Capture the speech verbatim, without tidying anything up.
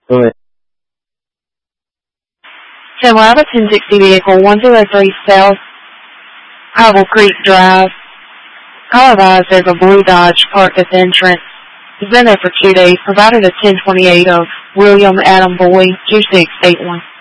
Go ahead. ten eleven, ten sixty vehicle one zero three South Hobble Creek Drive. Call advised there's a blue Dodge parked at the entrance. He's been there for two days. Provided a ten twenty-eight of William Adam Boyd, two six eight one.